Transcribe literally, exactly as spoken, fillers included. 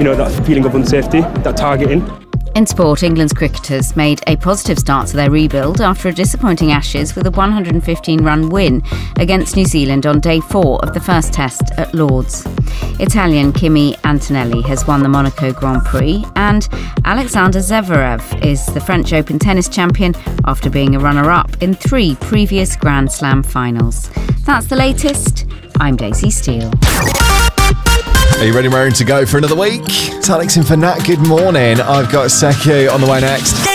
you know, that feeling of unsafety, that targeting. In sport, England's cricketers made a positive start to their rebuild after a disappointing Ashes with a one hundred fifteen run win against New Zealand on day four of the first test at Lord's. Italian Kimi Antonelli has won the Monaco Grand Prix, and Alexander Zverev is the French Open tennis champion after being a runner-up in three previous Grand Slam finals. That's the latest. I'm Daisy Steele. Are you ready, Marion, to go for another week? It's Alex in for Nat. Good morning. I've got Sekou on the way next.